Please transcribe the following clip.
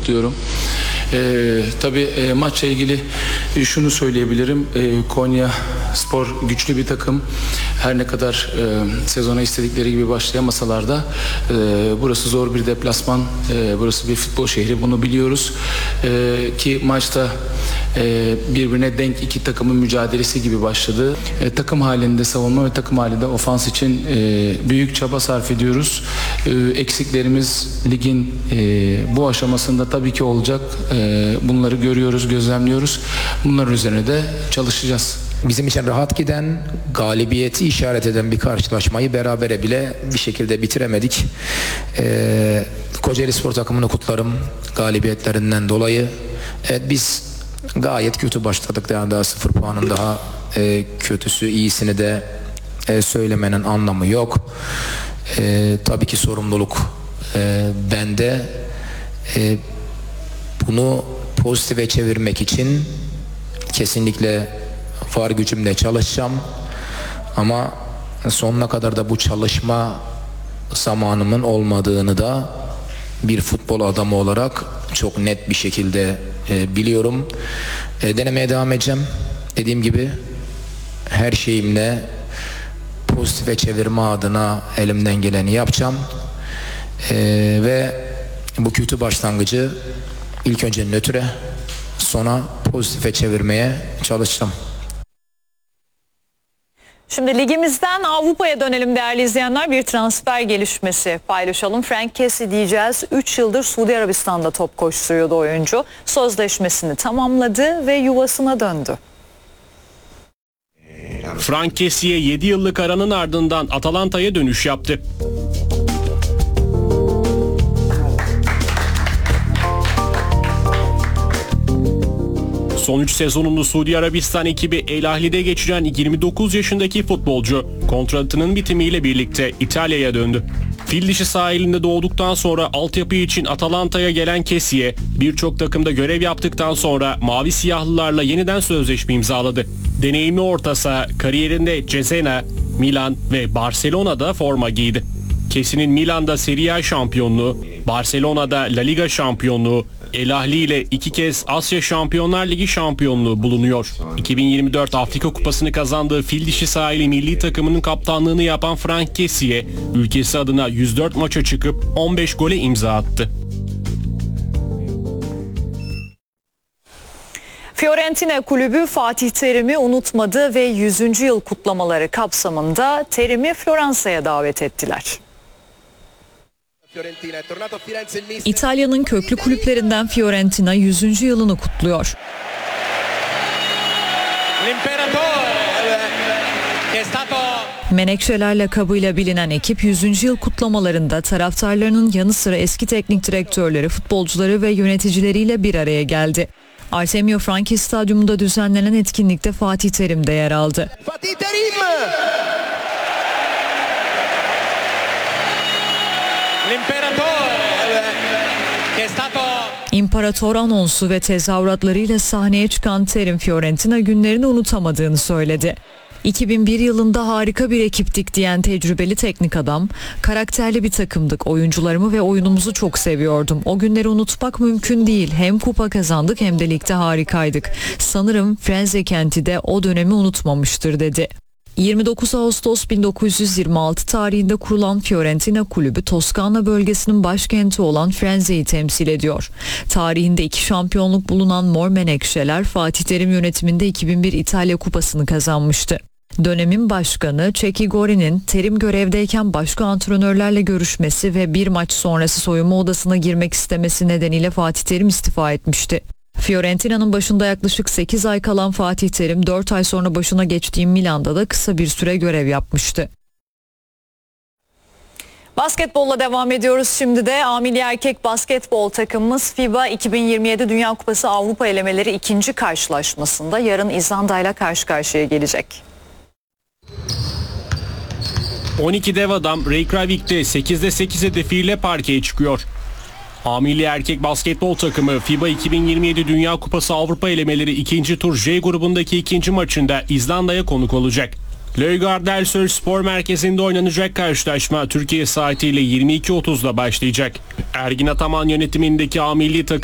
kutluyorum. Tabii maçla ilgili şunu söyleyebilirim. Konya Spor güçlü bir takım. Her ne kadar sezona istedikleri gibi başlayamasalar da burası zor bir deplasman. Burası bir futbol şehri, bunu biliyoruz. Ki maçta birbirine denk iki takımın mücadelesi gibi başladı. Takım halinde savunma ve takım halinde ofans için büyük çaba sarf ediyoruz. Eksiklerimiz ligin bu aşamasında tabii ki olacak. Bunları görüyoruz, gözlemliyoruz. Bunların üzerine de çalışacağız. Bizim için rahat giden, galibiyeti işaret eden bir karşılaşmayı berabere bile bir şekilde bitiremedik. Kocaeli Spor takımını kutlarım galibiyetlerinden dolayı. Evet, biz gayet kötü başladık. Yani daha 0 puanın daha kötüsü, iyisini de söylemenin anlamı yok. Tabii ki sorumluluk bende. Bunu pozitife çevirmek için kesinlikle var gücümle çalışacağım. Ama sonuna kadar da bu çalışma zamanımın olmadığını da bir futbol adamı olarak çok net bir şekilde biliyorum. Denemeye devam edeceğim. Dediğim gibi her şeyimle pozitife çevirme adına elimden geleni yapacağım. Ve bu kötü başlangıcı ilk önce nötre, sonra pozitife çevirmeye çalışacağım. Şimdi ligimizden Avrupa'ya dönelim değerli izleyenler. Bir transfer gelişmesi paylaşalım. Frank Kessie diyeceğiz. 3 yıldır Suudi Arabistan'da top koşturuyordu oyuncu. Sözleşmesini tamamladı ve yuvasına döndü. Frank Kessie 7 yıllık aranın ardından Atalanta'ya dönüş yaptı. Son 3 sezonunu Suudi Arabistan ekibi El Ahli'de geçiren 29 yaşındaki futbolcu kontratının bitimiyle birlikte İtalya'ya döndü. Fil dişi sahilinde doğduktan sonra altyapı için Atalanta'ya gelen Kessie birçok takımda görev yaptıktan sonra Mavi Siyahlılarla yeniden sözleşme imzaladı. Deneyimli orta saha kariyerinde Cesena, Milan ve Barcelona'da forma giydi. Kessie'nin Milan'da Serie A şampiyonluğu, Barcelona'da La Liga şampiyonluğu, El Ahli ile 2 kez Asya Şampiyonlar Ligi şampiyonluğu bulunuyor. 2024 Afrika Kupası'nı kazandığı Fil dişi sahili milli takımının kaptanlığını yapan Frank Kessie, ülkesi adına 104 maça çıkıp 15 gole imza attı. Fiorentina kulübü Fatih Terim'i unutmadı ve 100. yıl kutlamaları kapsamında Terim'i Floransa'ya davet ettiler. İtalya'nın köklü kulüplerinden Fiorentina 100. yılını kutluyor. Menekşeler lakabıyla bilinen ekip 100. yıl kutlamalarında taraftarlarının yanı sıra eski teknik direktörleri, futbolcuları ve yöneticileriyle bir araya geldi. Artemio Franchi Stadyumunda düzenlenen etkinlikte Fatih Terim de yer aldı. Fatih Terim! İmparator anonsu ve tezahüratlarıyla sahneye çıkan Terim, Fiorentina günlerini unutamadığını söyledi. 2001 yılında harika bir ekiptik diyen tecrübeli teknik adam, karakterli bir takımdık, oyuncularımı ve oyunumuzu çok seviyordum. O günleri unutmak mümkün değil. Hem kupa kazandık hem de ligde harikaydık. Sanırım Firenze kenti de o dönemi unutmamıştır dedi. 29 Ağustos 1926 tarihinde kurulan Fiorentina kulübü Toskana bölgesinin başkenti olan Firenze'yi temsil ediyor. Tarihinde 2 şampiyonluk bulunan Mor Menekşeler Fatih Terim yönetiminde 2001 İtalya Kupası'nı kazanmıştı. Dönemin başkanı Çeki Gori'nin Terim görevdeyken başka antrenörlerle görüşmesi ve bir maç sonrası soyunma odasına girmek istemesi nedeniyle Fatih Terim istifa etmişti. Fiorentina'nın başında yaklaşık 8 ay kalan Fatih Terim 4 ay sonra başına geçtiği Milan'da da kısa bir süre görev yapmıştı. Basketbolla devam ediyoruz şimdi de. Amili erkek basketbol takımımız FIBA 2027 Dünya Kupası Avrupa elemeleri 2. karşılaşmasında yarın İzlanda ile karşı karşıya gelecek. 12 dev adam Reykjavik'te 8'de 8 hedefiyle parkeye çıkıyor. Amili erkek basketbol takımı FIBA 2027 Dünya Kupası Avrupa elemeleri 2. tur J grubundaki 2. maçında İzlanda'ya konuk olacak. Laugardalsøy Spor Merkezi'nde oynanacak karşılaşma Türkiye saatiyle 22.30'da başlayacak. Ergin Ataman yönetimindeki amili takım